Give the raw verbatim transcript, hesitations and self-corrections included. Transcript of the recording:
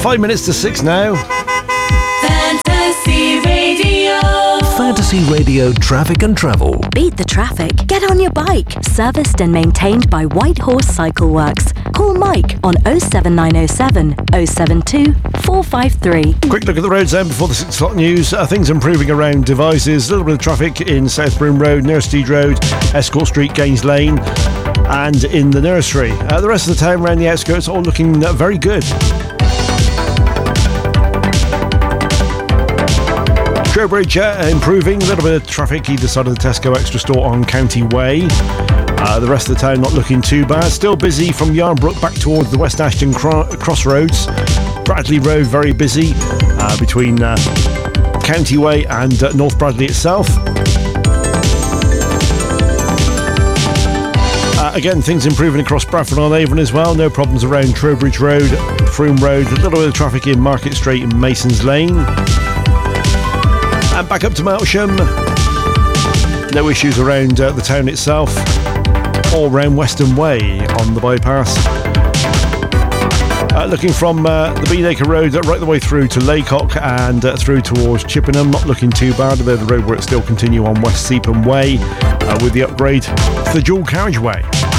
Five minutes to six now. Fantasy Radio. Fantasy Radio Traffic and Travel. Beat the traffic. Get on your bike. Serviced and maintained by White Horse Cycle Works. Call Mike on oh seven nine oh seven, oh seven two, four five three. Quick look at the roads then before the six o'clock news. Uh, things improving around Devizes. A little bit of traffic in South Broom Road, Nursteed Road, Escort Street, Gaines Lane, and in the nursery. Uh, the rest of the town around the outskirts all looking uh, very good. Trowbridge uh, improving, a little bit of traffic either side of the Tesco Extra store on County Way. Uh, the rest of the town not looking too bad. Still busy from Yarnbrook back towards the West Ashton cro- Crossroads. Bradley Road very busy uh, between uh, County Way and uh, North Bradley itself. Uh, again, things improving across Bradford-on-Avon as well. No problems around Trowbridge Road, Froome Road. A little bit of traffic in Market Street and Masons Lane. And back up to Melksham. No issues around uh, the town itself. All round Western Way on the bypass. Uh, looking from uh, the Beanacre Road uh, right the way through to Laycock and uh, through towards Chippenham. Not looking too bad, although the roadworks still continue on West Seapham Way uh, with the upgrade to the dual carriageway.